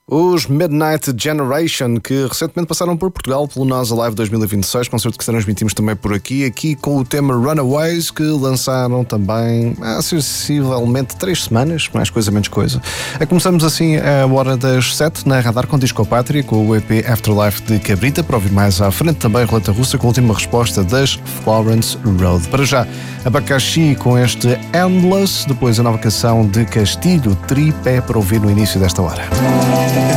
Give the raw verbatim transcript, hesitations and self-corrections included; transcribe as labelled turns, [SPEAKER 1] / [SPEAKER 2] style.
[SPEAKER 1] Os Midnight Generation, que recentemente passaram por Portugal pelo NASA Live dois mil e vinte e seis, concerto que transmitimos também por aqui, aqui com o tema Runaways, que lançaram também há sensivelmente três semanas, mais coisa menos coisa. Começamos assim a hora das sete na Radar com Disco Pátria, com o E P Afterlife de Cabrita, para ouvir mais à frente também Roleta Russa com a última resposta das Florence Road. Para já, Abacaxi com este Endless, depois a nova canção de Castilho, Tripé, para ouvir no início desta hora.